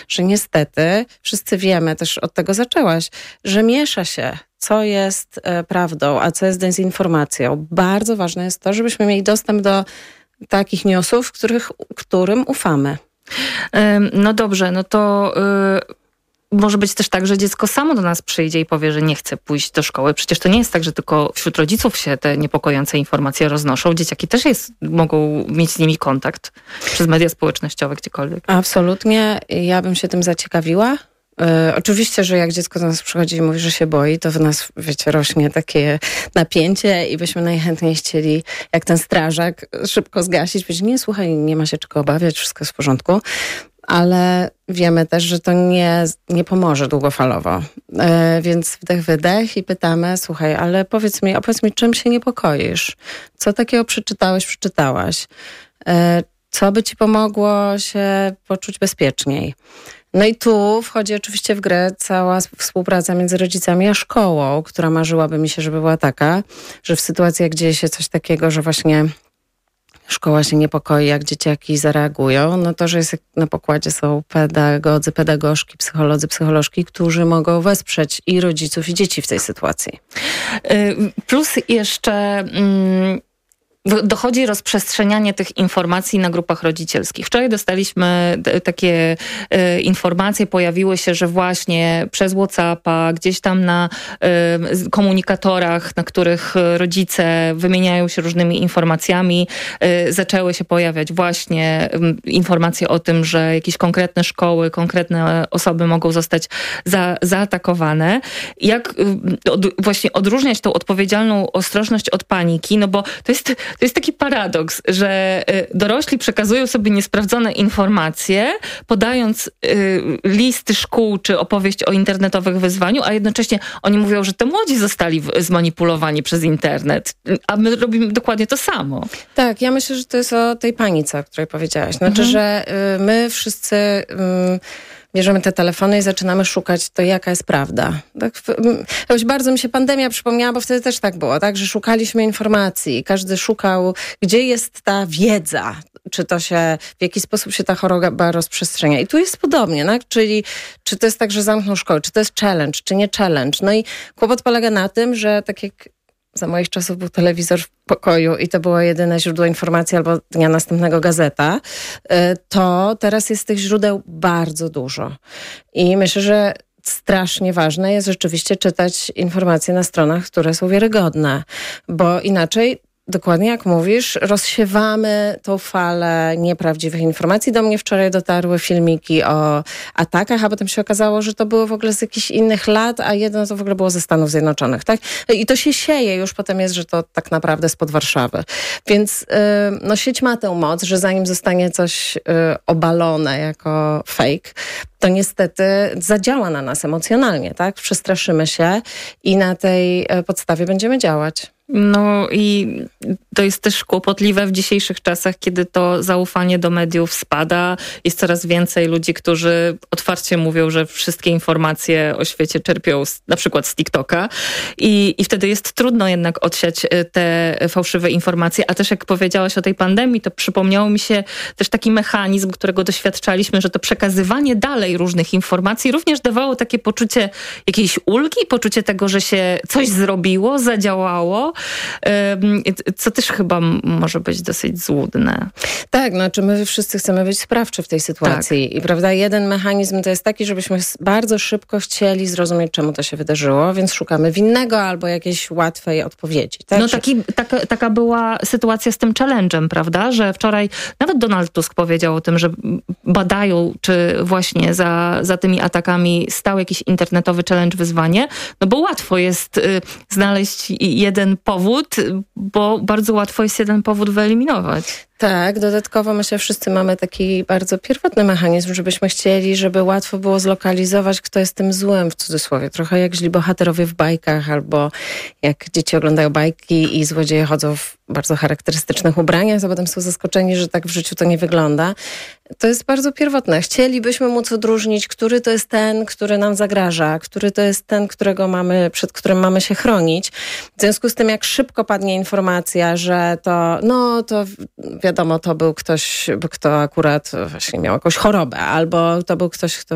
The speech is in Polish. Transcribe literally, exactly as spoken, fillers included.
że niestety wszyscy wiemy, też od tego zaczęłaś, że miesza się, co jest e, prawdą, a co jest dezinformacją. Bardzo ważne jest to, żebyśmy mieli dostęp do takich newsów, których, którym ufamy. No dobrze, no to y, może być też tak, że dziecko samo do nas przyjdzie i powie, że nie chce pójść do szkoły. Przecież to nie jest tak, że tylko wśród rodziców się te niepokojące informacje roznoszą. Dzieciaki też jest, mogą mieć z nimi kontakt przez media społecznościowe, gdziekolwiek. Absolutnie. Ja bym się tym zaciekawiła. E, oczywiście, że jak dziecko do nas przychodzi i mówi, że się boi, to w nas, wiecie, rośnie takie napięcie i byśmy najchętniej chcieli, jak ten strażak, szybko zgasić. Powiedzieć, nie, słuchaj, nie ma się czego obawiać, wszystko jest w porządku. Ale wiemy też, że to nie, nie pomoże długofalowo. E, więc wdech, wydech i pytamy, słuchaj, ale powiedz mi, opowiedz mi, czym się niepokoisz? Co takiego przeczytałeś, przeczytałaś? E, co by ci pomogło się poczuć bezpieczniej? No i tu wchodzi oczywiście w grę cała współpraca między rodzicami a szkołą, która marzyłaby mi się, żeby była taka, że w sytuacji, jak dzieje się coś takiego, że właśnie szkoła się niepokoi, jak dzieciaki zareagują, no to, że jest na pokładzie są pedagodzy, pedagogzki, psycholodzy, psycholożki, którzy mogą wesprzeć i rodziców, i dzieci w tej sytuacji. Plus jeszcze mm, dochodzi rozprzestrzenianie tych informacji na grupach rodzicielskich. Wczoraj dostaliśmy takie y, informacje, pojawiły się, że właśnie przez WhatsAppa, gdzieś tam na y, komunikatorach, na których rodzice wymieniają się różnymi informacjami, y, zaczęły się pojawiać właśnie y, informacje o tym, że jakieś konkretne szkoły, konkretne osoby mogą zostać za, zaatakowane. Jak y, od, właśnie odróżniać tą odpowiedzialną ostrożność od paniki, no bo to jest To jest taki paradoks, że dorośli przekazują sobie niesprawdzone informacje, podając listy szkół czy opowieść o internetowych wyzwaniu, a jednocześnie oni mówią, że to młodzi zostali zmanipulowani przez internet, a my robimy dokładnie to samo. Tak, ja myślę, że to jest o tej panice, o której powiedziałaś. Znaczy, mhm. że my wszyscy bierzemy te telefony i zaczynamy szukać to, jaka jest prawda. Tak, jakoś bardzo mi się pandemia przypomniała, bo wtedy też tak było, tak, że szukaliśmy informacji. Każdy szukał, gdzie jest ta wiedza, czy to się, w jaki sposób się ta choroba rozprzestrzenia. I tu jest podobnie, tak? Czyli czy to jest tak, że zamkną szkołę, czy to jest challenge, czy nie challenge. No i kłopot polega na tym, że tak jak za moich czasów był telewizor w pokoju i to było jedyne źródło informacji albo dnia następnego gazeta, to teraz jest tych źródeł bardzo dużo. I myślę, że strasznie ważne jest rzeczywiście czytać informacje na stronach, które są wiarygodne, bo inaczej, dokładnie jak mówisz, rozsiewamy tą falę nieprawdziwych informacji. Do mnie wczoraj dotarły filmiki o atakach, a potem się okazało, że to było w ogóle z jakichś innych lat, a jedno to w ogóle było ze Stanów Zjednoczonych, tak? I to się sieje, już potem jest, że to tak naprawdę spod Warszawy. Więc no, sieć ma tę moc, że zanim zostanie coś obalone jako fake, to niestety zadziała na nas emocjonalnie, tak? Przestraszymy się i na tej podstawie będziemy działać. No i to jest też kłopotliwe w dzisiejszych czasach, kiedy to zaufanie do mediów spada. Jest coraz więcej ludzi, którzy otwarcie mówią, że wszystkie informacje o świecie czerpią z, na przykład z TikToka i, i wtedy jest trudno jednak odsiać te fałszywe informacje. A też jak powiedziałaś o tej pandemii, to przypomniało mi się też taki mechanizm, którego doświadczaliśmy, że to przekazywanie dalej różnych informacji również dawało takie poczucie jakiejś ulgi, poczucie tego, że się coś zrobiło, zadziałało, co też chyba może być dosyć złudne. Tak, znaczy my wszyscy chcemy być sprawczy w tej sytuacji. Tak. I prawda, jeden mechanizm to jest taki, żebyśmy bardzo szybko chcieli zrozumieć, czemu to się wydarzyło, więc szukamy winnego albo jakiejś łatwej odpowiedzi. Tak? No taki, taka, taka była sytuacja z tym challenge'em, prawda, że wczoraj nawet Donald Tusk powiedział o tym, że badają, czy właśnie za, za tymi atakami stał jakiś internetowy challenge, wyzwanie, no bo łatwo jest y, znaleźć jeden powód, bo bardzo łatwo jest jeden powód wyeliminować. Tak, dodatkowo myślę, wszyscy mamy taki bardzo pierwotny mechanizm, żebyśmy chcieli, żeby łatwo było zlokalizować, kto jest tym złym, w cudzysłowie. Trochę jak źli bohaterowie w bajkach, albo jak dzieci oglądają bajki i złodzieje chodzą w bardzo charakterystycznych ubraniach, a potem są zaskoczeni, że tak w życiu to nie wygląda. To jest bardzo pierwotne. Chcielibyśmy móc odróżnić, który to jest ten, który nam zagraża, który to jest ten, którego mamy, przed którym mamy się chronić. W związku z tym, jak szybko padnie informacja, że to, no to wiadomo, to był ktoś, kto akurat właśnie miał jakąś chorobę, albo to był ktoś, kto